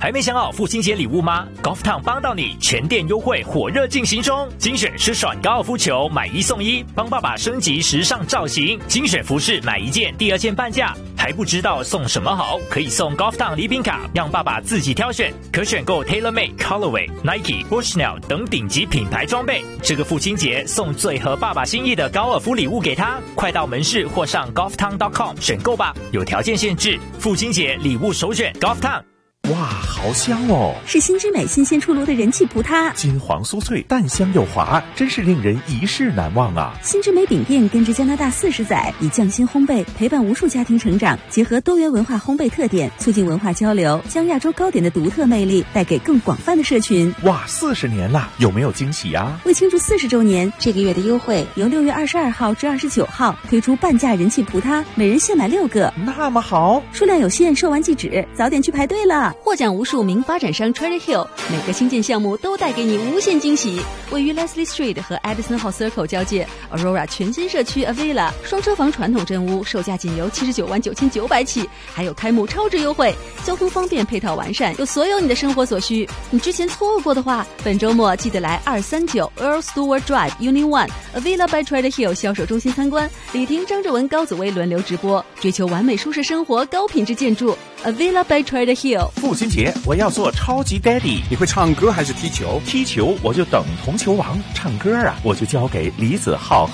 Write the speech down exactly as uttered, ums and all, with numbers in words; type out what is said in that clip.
还没想好父亲节礼物吗 ？Golf Town 帮到你，全店优惠火热进行中，精选湿爽高尔夫球买一送一，帮爸爸升级时尚造型；精选服饰买一件第二件半价。还不知道送什么好？可以送 Golf Town 礼品卡，让爸爸自己挑选，可选购 TaylorMade、Colorway、Nike、Bushnell 等顶级品牌装备。这个父亲节送最合爸爸心意的高尔夫礼物给他，快到门市或上 golf town dot com 选购吧，有条件限制。父亲节礼物首选 Golf Town。 哇，好香哦！ 是新之美新鲜出炉的人气葡挞， 金黄酥脆，淡香又滑，真是令人一世难忘啊！ 新之美饼店根植加拿大四十载，以匠心烘焙陪伴无数家庭成长，结合多元文化烘焙特点，促进文化交流，将亚洲糕点的独特魅力带给更广泛的社群。 哇，四十年了，有没有惊喜啊？ 为庆祝四十周年，这个月的优惠由六月二十二号至二十九号推出半价人气葡挞，每人限买六个， 那么好， 数量有限，售完即止，早点去排队了。获奖无数名发展商 Treasure Hill， 每个新建项目都带给你无限惊喜。位于 Leslie Street 和 Edison Hall Circle 交界 Aurora 全新社区 Avila 双车房传统真屋，售价仅由七十九万九千九百起，还有开幕超值优惠，交通方便，配套完善，有所有你的生活所需。你之前错过的话，本周末记得来二三九 Earl Stewart Drive Unit One Avila by Treasure Hill 销售中心参观，李婷、张志文、高紫薇轮流直播，追求完美舒适生活，高品质建筑 Avila by Treasure Hill。 父亲节我要做超级 Daddy， 你会唱歌还是踢球？ 踢球我就等同球王，唱歌啊我就交给李子浩。